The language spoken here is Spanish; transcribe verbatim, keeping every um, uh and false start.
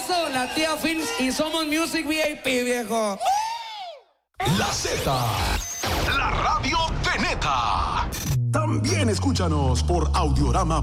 eso, la tía Films y Somos Music V I P, viejo. La Z, la radio de neta. También escúchanos por audiorama